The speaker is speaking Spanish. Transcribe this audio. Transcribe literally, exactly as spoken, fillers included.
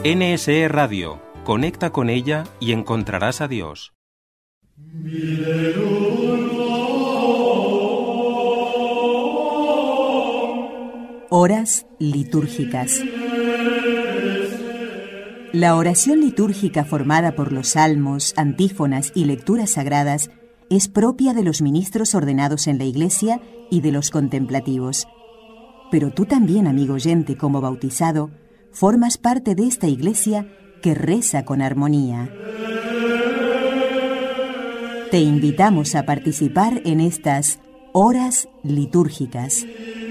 N S E Radio. Conecta con ella y encontrarás a Dios. Horas litúrgicas. La oración litúrgica formada por los salmos, antífonas y lecturas sagradas es propia de los ministros ordenados en la Iglesia y de los contemplativos. Pero tú también, amigo oyente, como bautizado, formas parte de esta Iglesia que reza con armonía. Te invitamos a participar en estas horas litúrgicas.